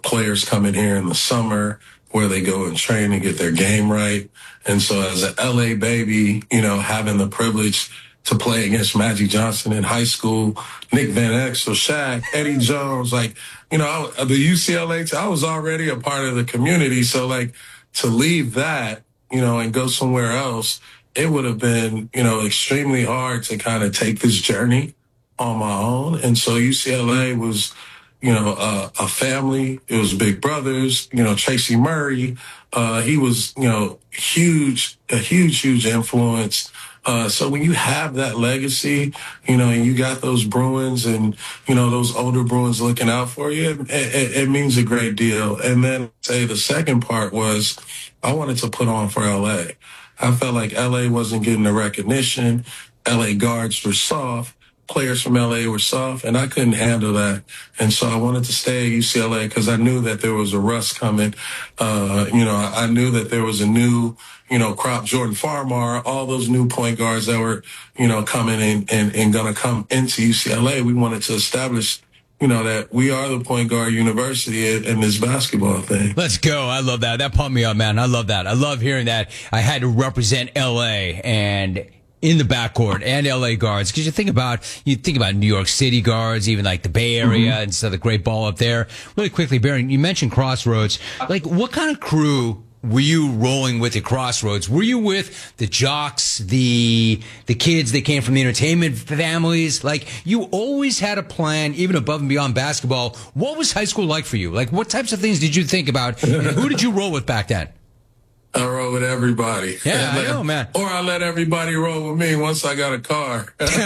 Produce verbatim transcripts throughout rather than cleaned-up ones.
players come in here in the summer where they go and train and get their game right. And so as an L A baby, you know, having the privilege to play against Magic Johnson in high school, Nick Van Exel, Shaq, Eddie Jones, like, you know, I, the U C L A, I was already a part of the community. So, like, to leave that, you know, and go somewhere else, it would have been, you know, extremely hard to kind of take this journey on my own. And so U C L A was, you know, uh, a family. It was big brothers, you know, Tracy Murray. Uh, he was, you know, huge, a huge, huge influence. Uh, so when you have that legacy, you know, and you got those Bruins and, you know, those older Bruins looking out for you, it, it, it means a great deal. And then say the second part was I wanted to put on for L A. I felt like L A wasn't getting the recognition. L A guards were soft. Players from L A were soft, and I couldn't handle that. And so I wanted to stay at U C L A because I knew that there was a rust coming. Uh, you know, I knew that there was a new, you know, crop, Jordan Farmar, all those new point guards that were, you know, coming in and, and going to come into U C L A. We wanted to establish, you know, that we are the point guard university in, in this basketball thing. Let's go. I love that. That pumped me up, man. I love that. I love hearing that. I had to represent L A and in the backcourt and L A guards, because you think about you think about New York City guards, even like the Bay Area, mm-hmm. and so the great ball up there. Really quickly, Baron, you mentioned Crossroads. Like, what kind of crew were you rolling with at Crossroads? Were you with the jocks, the the kids that came from the entertainment families? Like, you always had a plan, even above and beyond basketball. What was high school like for you? Like, what types of things did you think about, and who did you roll with back then? I roll with everybody. Yeah, I know, man. Or I let everybody roll with me once I got a car.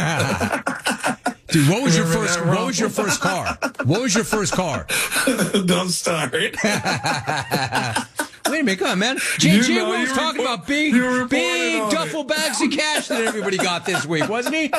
Dude, what was your first? What was your first car? What was your first car? Don't start. Wait a minute, come on, man. J J was talking report, about big, big duffel it. bags of cash that everybody got this week, wasn't he?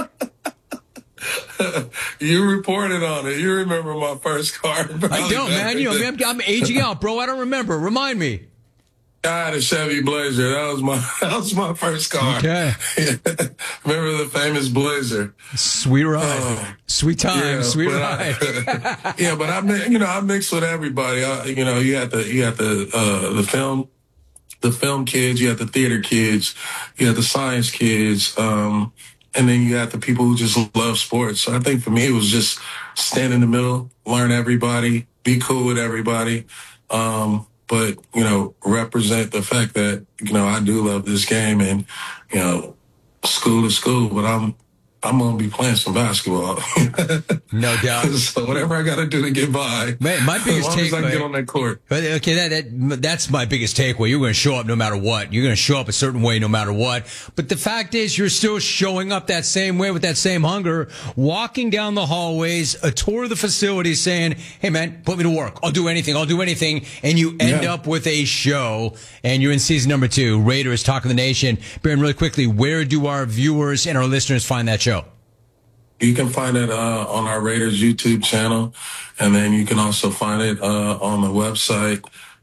You reported on it. You remember my first car. I don't, man. You know, man, I'm aging out, bro. I don't remember. Remind me. I had a Chevy Blazer. That was my that was my first car. Okay. Remember the famous Blazer? Sweet ride, uh, sweet time, yeah, sweet ride. I, yeah, but I, you know, I mixed with everybody. I, you know, you had the you had the uh, the film, the film kids. You had the theater kids. You had the science kids. Um, and then you had the people who just love sports. So I think for me, it was just stand in the middle, learn everybody, be cool with everybody. Um, But, you know, represent the fact that, you know, I do love this game and, you know, school is school, but I'm, I'm going to be playing some basketball. No doubt. So whatever I got to do to get by. Man, my biggest as long takeaway. as I can get on that court. But, okay, that, that that's my biggest takeaway. You're going to show up no matter what. You're going to show up a certain way no matter what. But the fact is, you're still showing up that same way with that same hunger, walking down the hallways, a tour of the facility saying, hey, man, put me to work. I'll do anything. I'll do anything. And you end yeah. up with a show, and you're in season number two, Raiders Talk of the Nation. Baron, really quickly, where do our viewers and our listeners find that show? You can find it uh, on our Raiders YouTube channel, and then you can also find it uh, on the website.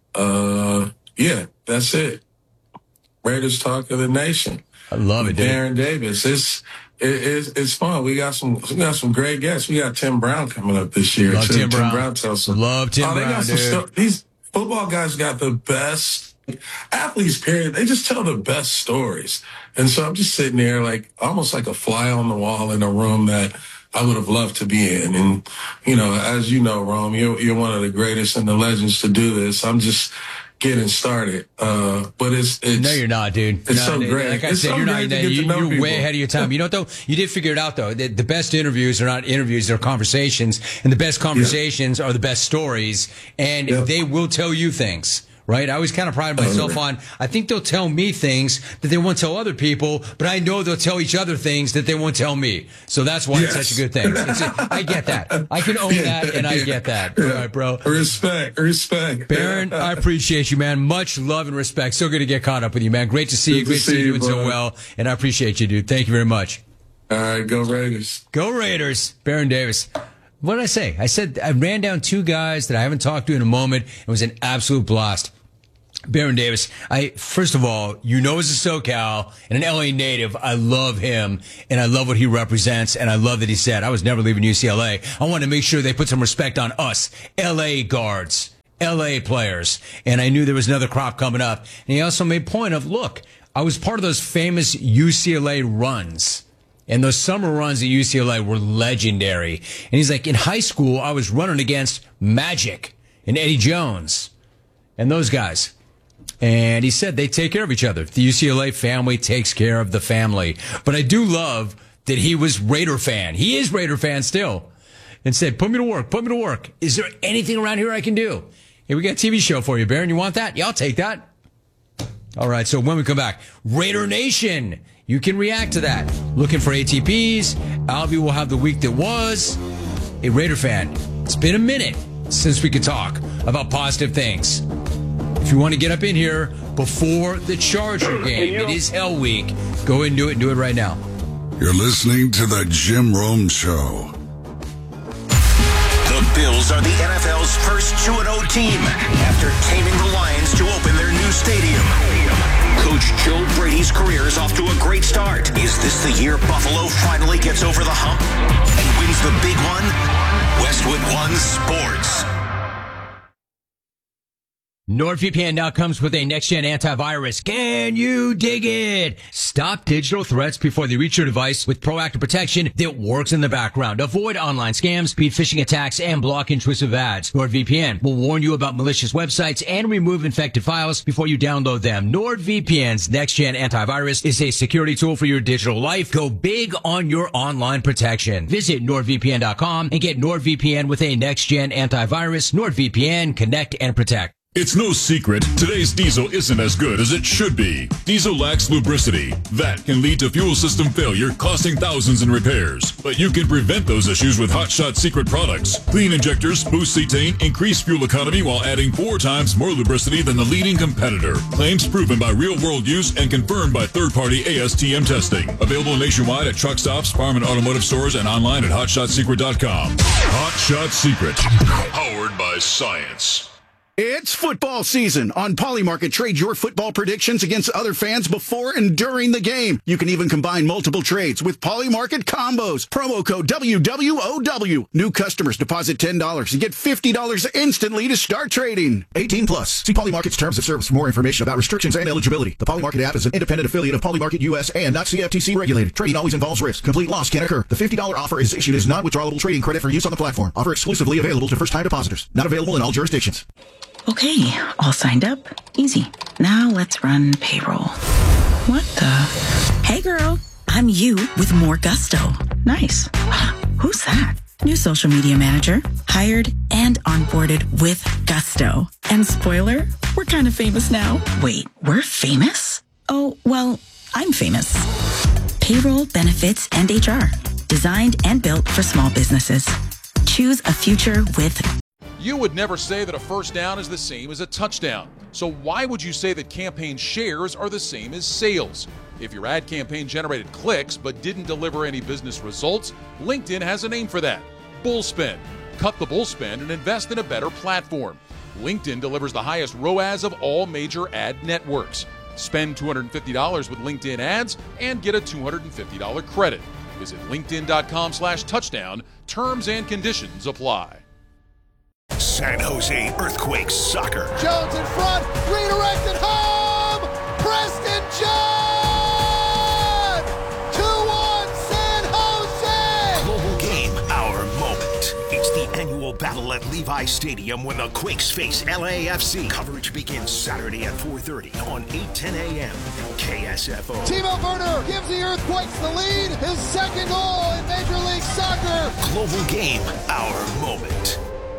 Uh, yeah, that's it. Raiders Talk of the Nation. I love it, dude. Baron Davis. It's it, it's it's fun. We got some we got some great guests. We got Tim Brown coming up this year. Love Tim, Tim Brown. Tim Brown tells some. Love Tim oh, they Brown, got some dude. stuff. These football guys got the best. Athletes, period, they just tell the best stories. And so I'm just sitting there like almost like a fly on the wall in a room that I would have loved to be in. And, you know, as you know, Rome, you're, you're one of the greatest and the legends to do this. I'm just getting started. Uh, but it's, it's. No, you're not, dude. It's no, so great. Like I it's said, so you're not, great you, to you're way ahead of your time. You know what, though? You did figure it out, though. The, the best interviews are not interviews, they're conversations. And the best conversations yeah. are the best stories. And yeah. they will tell you things. Right? I always kind of pride myself on, I think they'll tell me things that they won't tell other people, but I know they'll tell each other things that they won't tell me. So that's why yes. it's such a good thing. It's a, I get that. I can own yeah, that, and I yeah. get that. Yeah. All right, bro. Respect, respect. Baron, I appreciate you, man. Much love and respect. So good to get caught up with you, man. Great to see good you. Great to see you doing bro. so well, and I appreciate you, dude. Thank you very much. All right, go Raiders. Go Raiders. Baron Davis. What did I say? I said I ran down two guys that I haven't talked to in a moment. It was an absolute blast. Baron Davis, I first of all, you know, as a SoCal and an L A native, I love him and I love what he represents, and I love that he said, I was never leaving U C L A. I want to make sure they put some respect on us, L A guards. L A players. And I knew there was another crop coming up. And he also made point of, look, I was part of those famous U C L A runs. And those summer runs at U C L A were legendary. And he's like, in high school, I was running against Magic and Eddie Jones and those guys. And he said they take care of each other. The U C L A family takes care of the family. But I do love that he was Raider fan. He is Raider fan still. And said, put me to work, put me to work. Is there anything around here I can do? Hey, we got a T V show for you, Baron. You want that? Yeah, I'll take that. All right, so when we come back, Raider Nation, you can react to that. Looking for A T Ps. Albie will have the week that was. A Raider fan, it's been a minute since we could talk about positive things. If you want to get up in here before the Charger game, it is Hell Week. Go ahead and do it and do it right now. You're listening to the Jim Rome Show. The Bills are the N F L's first two and oh team after taming the Lions to open their new stadium. Coach Joe Brady's career is off to a great start. Is this the year Buffalo finally gets over the hump and wins the big one? Westwood One Sports. NordVPN now comes with a next-gen antivirus. Can you dig it? Stop digital threats before they reach your device with proactive protection that works in the background. Avoid online scams, speed phishing attacks, and block intrusive ads. NordVPN will warn you about malicious websites and remove infected files before you download them. NordVPN's next-gen antivirus is a security tool for your digital life. Go big on your online protection. Visit NordVPN dot com and get NordVPN with a next-gen antivirus. NordVPN, connect and protect. It's no secret, today's diesel isn't as good as it should be. Diesel lacks lubricity. That can lead to fuel system failure, costing thousands in repairs. But you can prevent those issues with Hot Shot Secret products. Clean injectors, boost cetane, increase fuel economy while adding four times more lubricity than the leading competitor. Claims proven by real-world use and confirmed by third-party A S T M testing. Available nationwide at truck stops, farm and automotive stores, and online at hot shot secret dot com. Hot Shot Secret. Powered by science. It's football season. On Polymarket, trade your football predictions against other fans before and during the game. You can even combine multiple trades with Polymarket combos. Promo code W W O W. New customers deposit ten dollars and get fifty dollars instantly to start trading. eighteen plus. See Polymarket's terms of service for more information about restrictions and eligibility. The Polymarket app is an independent affiliate of Polymarket U S and not C F T C regulated. Trading always involves risk. Complete loss can occur. The fifty dollars offer is issued as non-withdrawable trading credit for use on the platform. Offer exclusively available to first-time depositors. Not available in all jurisdictions. Okay, all signed up. Easy. Now let's run payroll. What the? Hey girl, I'm you with more gusto. Nice. Who's that? New social media manager. Hired and onboarded with gusto. And spoiler, we're kind of famous now. Wait, we're famous? Oh, well, I'm famous. Payroll, benefits, and H R. Designed and built for small businesses. Choose a future with You would never say that a first down is the same as a touchdown. So why would you say that campaign shares are the same as sales? If your ad campaign generated clicks but didn't deliver any business results, LinkedIn has a name for that. Bullspend. Cut the bullspend and invest in a better platform. LinkedIn delivers the highest R O A S of all major ad networks. Spend two hundred fifty dollars with LinkedIn ads and get a two hundred fifty dollars credit. Visit linkedin.com slash touchdown. Terms and conditions apply. San Jose Earthquakes soccer. Jones in front, redirected home! Preston John! two one San Jose! Global game, our moment. It's the annual battle at Levi Stadium when the Quakes face L A F C. Coverage begins Saturday at four thirty on eight ten a.m. K S F O. Timo Werner gives the Earthquakes the lead. His second goal in Major League Soccer. Global game, our moment.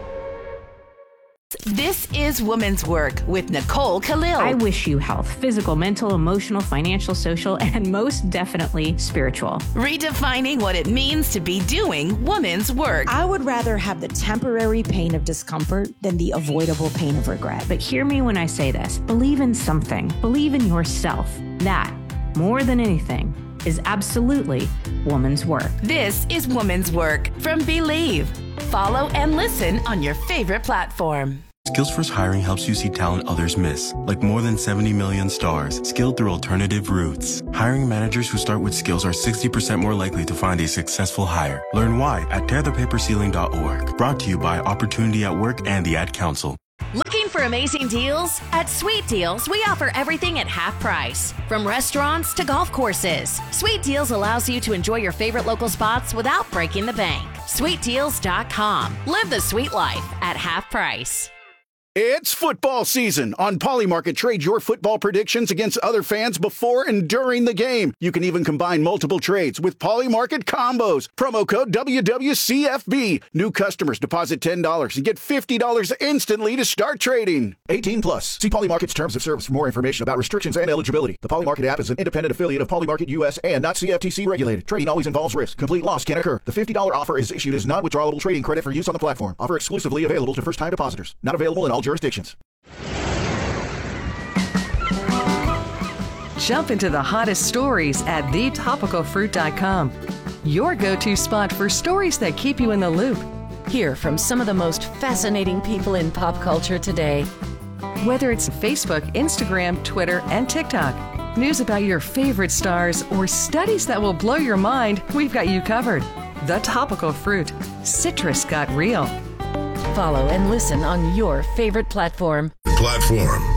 This is Women's Work with Nicole Khalil. I wish you health, physical, mental, emotional, financial, social, and most definitely spiritual. Redefining what it means to be doing women's work. I would rather have the temporary pain of discomfort than the avoidable pain of regret. But hear me when I say this. Believe in something. Believe in yourself. That, more than anything, is absolutely woman's work. This is Woman's Work from Believe. Follow and listen on your favorite platform. Skills First Hiring helps you see talent others miss, like more than seventy million stars, skilled through alternative routes. Hiring managers who start with skills are sixty percent more likely to find a successful hire. Learn why at tear the paper ceiling dot org. Brought to you by Opportunity at Work and the Ad Council. Looking for amazing deals? At Sweet Deals, we offer everything at half price. From restaurants to golf courses, Sweet Deals allows you to enjoy your favorite local spots without breaking the bank. sweet deals dot com. Live the sweet life at half price. It's football season. On Polymarket, trade your football predictions against other fans before and during the game. You can even combine multiple trades with Polymarket combos. Promo code W W C F B. New customers deposit ten dollars and get fifty dollars instantly to start trading. eighteen plus. See Polymarket's terms of service for more information about restrictions and eligibility. The Polymarket app is an independent affiliate of Polymarket U S and not C F T C regulated. Trading always involves risk. Complete loss can occur. The fifty dollars offer is issued as non-withdrawable trading credit for use on the platform. Offer exclusively available to first-time depositors. Not available in all jurisdictions. Jump into the hottest stories at the topical fruit dot com. Your go-to spot for stories that keep you in the loop. Hear from some of the most fascinating people in pop culture today. Whether it's Facebook, Instagram, Twitter, and TikTok, news about your favorite stars, or studies that will blow your mind, we've got you covered. The Topical Fruit. Citrus got real. Follow and listen on your favorite platform. Platform.